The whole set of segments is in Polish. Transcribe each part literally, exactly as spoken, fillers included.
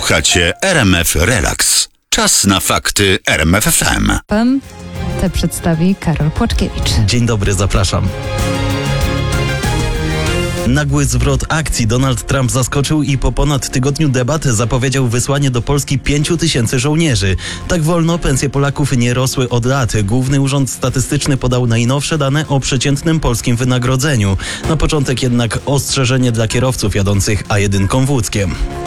Słuchacie R M F Relax. Czas na fakty R M F F M. Pan te przedstawi Karol Płaczkiewicz. Dzień dobry, zapraszam. Nagły zwrot akcji. Donald Trump zaskoczył i po ponad tygodniu debat zapowiedział wysłanie do Polski pięciu tysięcy żołnierzy. Tak wolno pensje Polaków nie rosły od lat. Główny Urząd Statystyczny podał najnowsze dane o przeciętnym polskim wynagrodzeniu. Na początek jednak ostrzeżenie dla kierowców jadących A jeden w Łódzkiem.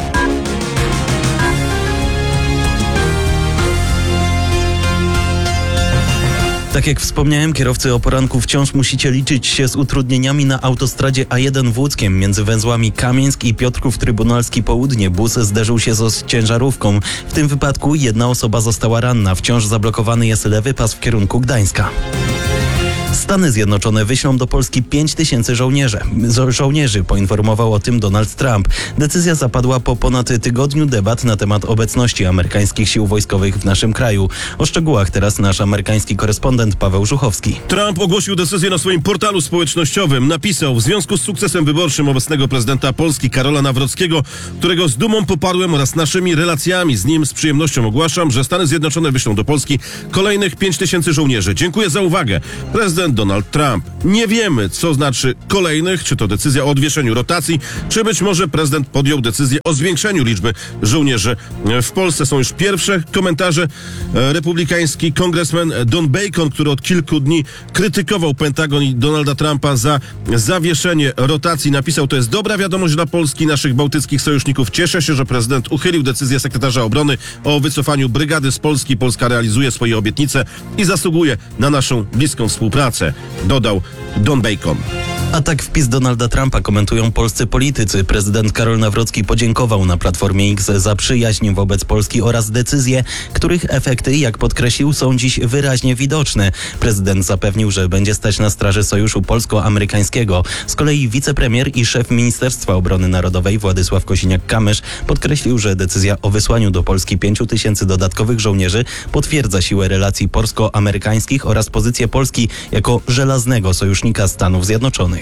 Tak jak wspomniałem, kierowcy o poranku wciąż musicie liczyć się z utrudnieniami na autostradzie A jeden w Łódzkiem. Między węzłami Kamieńsk i Piotrków Trybunalski Południe bus zderzył się z ciężarówką. W tym wypadku jedna osoba została ranna. Wciąż zablokowany jest lewy pas w kierunku Gdańska. Stany Zjednoczone wyślą do Polski pięć tysięcy żołnierzy. żołnierzy, poinformował o tym Donald Trump. Decyzja zapadła po ponad tygodniu debat na temat obecności amerykańskich sił wojskowych w naszym kraju. O szczegółach teraz nasz amerykański korespondent Paweł Żuchowski. Trump ogłosił decyzję na swoim portalu społecznościowym. Napisał: w związku z sukcesem wyborczym obecnego prezydenta Polski Karola Nawrockiego, którego z dumą poparłem, oraz naszymi relacjami z nim z przyjemnością ogłaszam, że Stany Zjednoczone wyślą do Polski kolejnych pięć tysięcy żołnierzy. Dziękuję za uwagę. Prezydent Donald Trump. Nie wiemy, co znaczy kolejnych, czy to decyzja o odwieszeniu rotacji, czy być może prezydent podjął decyzję o zwiększeniu liczby żołnierzy. W Polsce są już pierwsze komentarze. Republikański kongresmen Don Bacon, który od kilku dni krytykował Pentagon i Donalda Trumpa za zawieszenie rotacji, napisał: to jest dobra wiadomość dla Polski i naszych bałtyckich sojuszników. Cieszę się, że prezydent uchylił decyzję sekretarza obrony o wycofaniu brygady z Polski. Polska realizuje swoje obietnice i zasługuje na naszą bliską współpracę, dodał Don Bacon. Atak wpis Donalda Trumpa komentują polscy politycy. Prezydent Karol Nawrocki podziękował na Platformie X za przyjaźń wobec Polski oraz decyzje, których efekty, jak podkreślił, są dziś wyraźnie widoczne. Prezydent zapewnił, że będzie stać na straży sojuszu polsko-amerykańskiego. Z kolei wicepremier i szef Ministerstwa Obrony Narodowej Władysław Kosiniak-Kamysz podkreślił, że decyzja o wysłaniu do Polski pięciu tysięcy dodatkowych żołnierzy potwierdza siłę relacji polsko-amerykańskich oraz pozycję Polski jako żelaznego sojusznika Stanów Zjednoczonych.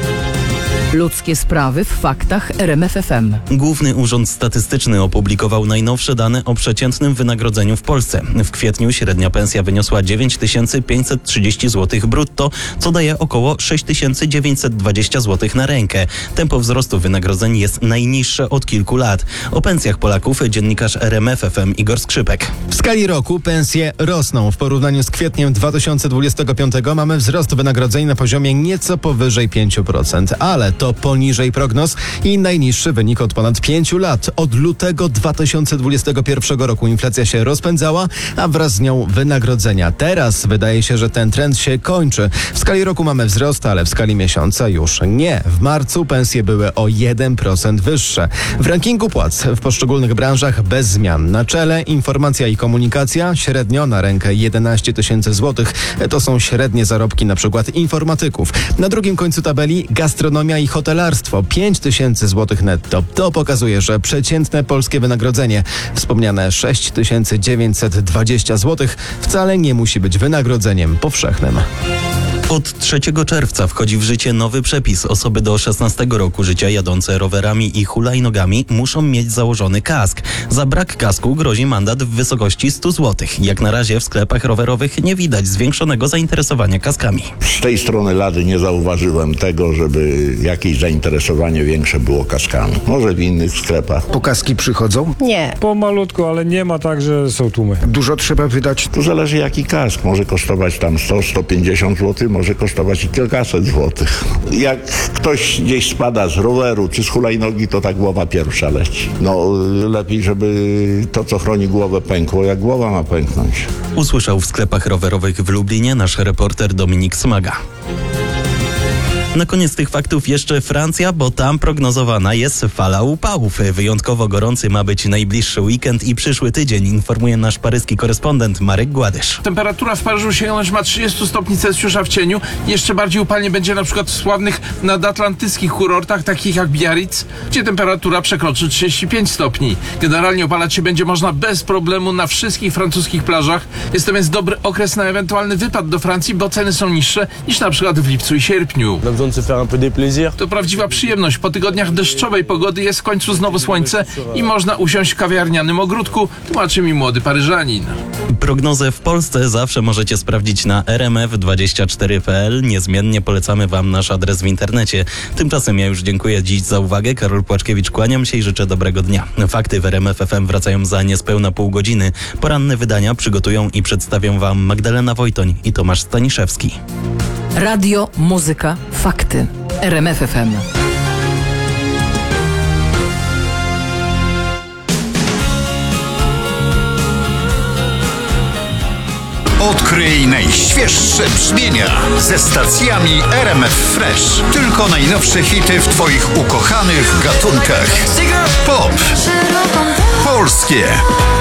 Ludzkie sprawy w faktach R M F F M. Główny Urząd Statystyczny opublikował najnowsze dane o przeciętnym wynagrodzeniu w Polsce. W kwietniu średnia pensja wyniosła dziewięć tysięcy pięćset trzydzieści złotych brutto, co daje około sześć tysięcy dziewięćset dwadzieścia złotych na rękę. Tempo wzrostu wynagrodzeń jest najniższe od kilku lat. O pensjach Polaków dziennikarz R M F F M Igor Skrzypek. W skali roku pensje rosną. W porównaniu z kwietniem dwa tysiące dwudziestego piątego mamy wzrost wynagrodzeń na poziomie nieco powyżej pięć procent, ale to poniżej prognoz i najniższy wynik od ponad pięciu lat. Od lutego dwa tysiące dwudziestego pierwszego roku inflacja się rozpędzała, a wraz z nią wynagrodzenia. Teraz wydaje się, że ten trend się kończy. W skali roku mamy wzrost, ale w skali miesiąca już nie. W marcu pensje były o jeden procent wyższe. W rankingu płac w poszczególnych branżach bez zmian. Na czele informacja i komunikacja, średnio na rękę jedenaście tysięcy złotych. To są średnie zarobki na przykład informatyków. Na drugim końcu tabeli gastronomia i hotelarstwo, pięć tysięcy złotych netto. To pokazuje, że przeciętne polskie wynagrodzenie, wspomniane sześć tysięcy dziewięćset dwadzieścia złotych, wcale nie musi być wynagrodzeniem powszechnym. Od trzeciego czerwca wchodzi w życie nowy przepis. Osoby do szesnastego roku życia jadące rowerami i hulajnogami muszą mieć założony kask. Za brak kasku grozi mandat w wysokości stu złotych. Jak na razie w sklepach rowerowych nie widać zwiększonego zainteresowania kaskami. Z tej strony lady nie zauważyłem tego, żeby jakieś zainteresowanie większe było kaskami. Może w innych sklepach. Po kaski przychodzą? Nie. Pomalutko, ale nie ma tak, że są tłumy. Dużo trzeba wydać? To zależy jaki kask. Może kosztować tam sto, sto pięćdziesiąt złotych, może kosztować i kilkaset złotych. Jak ktoś gdzieś spada z roweru czy z hulajnogi, to ta głowa pierwsza leci. No lepiej, żeby to, co chroni głowę, pękło, jak głowa ma pęknąć. Usłyszał w sklepach rowerowych w Lublinie nasz reporter Dominik Smaga. Na koniec tych faktów jeszcze Francja, bo tam prognozowana jest fala upałów. Wyjątkowo gorący ma być najbliższy weekend i przyszły tydzień, informuje nasz paryski korespondent Marek Gładysz. Temperatura w Paryżu sięgnąć ma trzydzieści stopni Celsjusza w cieniu. Jeszcze bardziej upalnie będzie na przykład w sławnych nadatlantyckich kurortach, takich jak Biarritz, gdzie temperatura przekroczy trzydzieści pięć stopni. Generalnie opalać się będzie można bez problemu na wszystkich francuskich plażach. Jest to więc dobry okres na ewentualny wypad do Francji, bo ceny są niższe niż na przykład w lipcu i sierpniu. To prawdziwa przyjemność. Po tygodniach deszczowej pogody jest w końcu znowu słońce i można usiąść w kawiarnianym ogródku, tłumaczy mi młody Paryżanin. Prognozę w Polsce zawsze możecie sprawdzić na r m f dwadzieścia cztery kropka p l. Niezmiennie polecamy Wam nasz adres w internecie. Tymczasem ja już dziękuję dziś za uwagę. Karol Płaczkiewicz, kłaniam się i życzę dobrego dnia. Fakty w R M F F M wracają za niespełna pół godziny. Poranne wydania przygotują i przedstawią Wam Magdalena Wojtoń i Tomasz Staniszewski. Radio, muzyka, fakty. R M F F M. Odkryj najświeższe brzmienia ze stacjami R M F Fresh. Tylko najnowsze hity w Twoich ukochanych gatunkach. Pop, polskie,